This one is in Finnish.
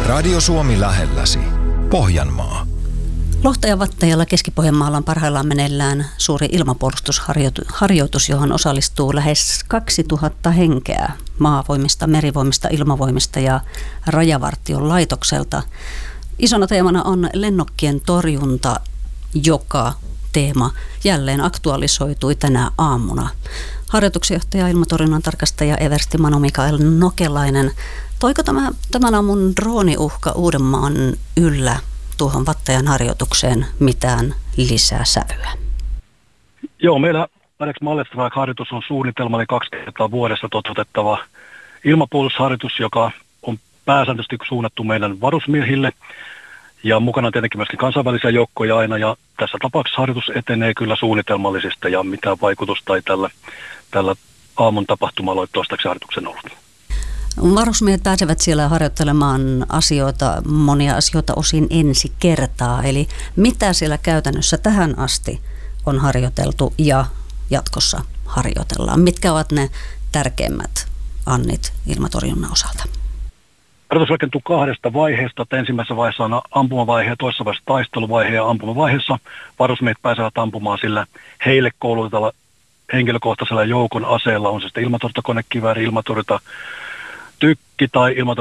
Radio Suomi lähelläsi. Pohjanmaa. Lohta ja Vattajalla Keski-Pohjanmaalla on parhaillaan meneillään suuri ilmapuolustusharjoitus, johon osallistuu lähes 2000 henkeä maavoimista, merivoimista, ilmavoimista ja rajavartion laitokselta. Isona teemana on lennokkien torjunta, joka teema jälleen aktualisoitui tänä aamuna. Harjoituksenjohtaja ilmatorjunnan tarkastaja eversti Manu Mikael Nokelainen. Toiko tämän aamun drooniuhka Uudenmaan yllä tuohon Vattajan harjoitukseen mitään lisää sävyä? Joo, meillä Alex Malletstrike-harjoitus on suunnitelma, eli 2 kertaa vuodessa toteutettava ilmapuolustusharjoitus, joka on pääsääntöisesti suunnattu meidän varusmiehille. Ja mukana on tietenkin myöskin kansainvälisiä joukkoja aina, ja tässä tapauksessa harjoitus etenee kyllä suunnitelmallisesti, ja mitään vaikutusta ei tällä aamun tapahtumalla ole toistaiseksi harjoituksen ollut. Varusmiehet pääsevät siellä harjoittelemaan monia asioita osin ensi kertaa, eli mitä siellä käytännössä tähän asti on harjoiteltu ja jatkossa harjoitellaan? Mitkä ovat ne tärkeimmät annit ilmatorjunnan osalta? Harjoitus rakentuu 2 vaiheesta. Ensimmäisessä vaiheessa on ampumavaihe ja toisessa vaiheessa taisteluvaihe, ja ampumavaiheessa varusmiehet pääsevät ampumaan sillä heille koulutettavalla henkilökohtaisella joukon aseella, on se sitten ilmatorjuntakonekivääri, ilmatorjuntatykki tai ilmatorjunta